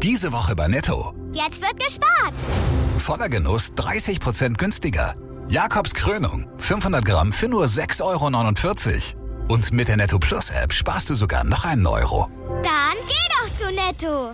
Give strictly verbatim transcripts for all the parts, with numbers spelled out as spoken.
Diese Woche bei Netto. Jetzt wird gespart. Voller Genuss dreißig Prozent günstiger. Jakobs Krönung, fünfhundert Gramm für nur sechs Euro neunundvierzig. Und mit der Netto Plus App sparst du sogar noch einen Euro. Dann geh doch zu Netto.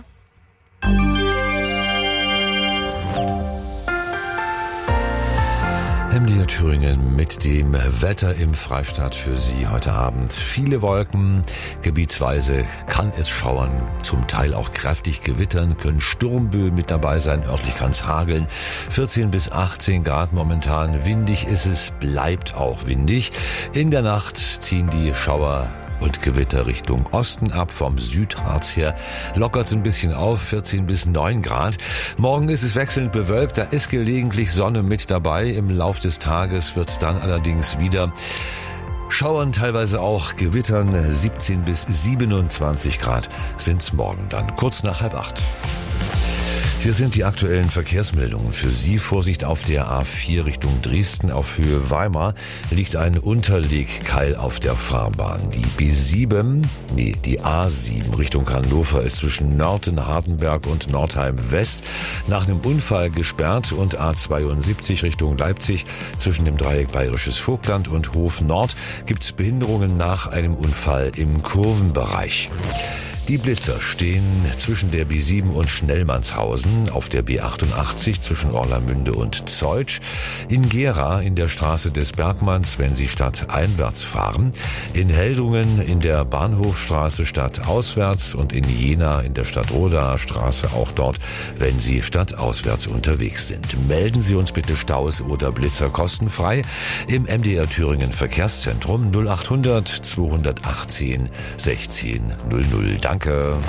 M D R Thüringen mit dem Wetter im Freistaat für Sie heute Abend. Viele Wolken, gebietsweise kann es schauern, zum Teil auch kräftig gewittern, können Sturmböen mit dabei sein, örtlich kann es hageln. vierzehn bis achtzehn Grad momentan, windig ist es, bleibt auch windig. In der Nacht ziehen die Schauer und Gewitter Richtung Osten ab, vom Südharz her lockert es ein bisschen auf, vierzehn bis neun Grad. Morgen ist es wechselnd bewölkt, da ist gelegentlich Sonne mit dabei. Im Lauf des Tages wird es dann allerdings wieder schauern, teilweise auch gewittern. siebzehn bis siebenundzwanzig Grad sind es morgen dann, kurz nach halb acht. Hier sind die aktuellen Verkehrsmeldungen für Sie. Vorsicht auf der A vier Richtung Dresden auf Höhe Weimar liegt ein Unterlegkeil auf der Fahrbahn. Die B sieben, nee, die A sieben Richtung Hannover ist zwischen Nörten, Hardenberg und Nordheim West nach einem Unfall gesperrt und A zweiundsiebzig Richtung Leipzig zwischen dem Dreieck Bayerisches Vogtland und Hof Nord gibt's Behinderungen nach einem Unfall im Kurvenbereich. Die Blitzer stehen zwischen der B sieben und Schnellmannshausen, auf der B achtundachtzig zwischen Orlamünde und Zeutsch, in Gera in der Straße des Bergmanns, wenn Sie stadteinwärts fahren, in Heldungen in der Bahnhofstraße stadtauswärts und in Jena in der Stadtrodaer Straße auch dort, wenn Sie stadtauswärts unterwegs sind. Melden Sie uns bitte Staus oder Blitzer kostenfrei im M D R Thüringen Verkehrszentrum null achthundert zweihundertachtzehn sechzehn null null. Danke.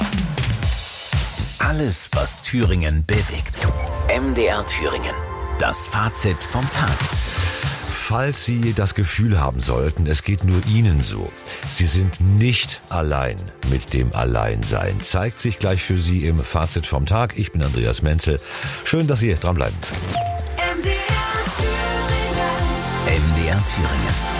Alles, was Thüringen bewegt. M D R Thüringen. Das Fazit vom Tag. Falls Sie das Gefühl haben sollten, es geht nur Ihnen so. Sie sind nicht allein mit dem Alleinsein. Zeigt sich gleich für Sie im Fazit vom Tag. Ich bin Andreas Menzel. Schön, dass Sie dranbleiben. M D R Thüringen. M D R Thüringen.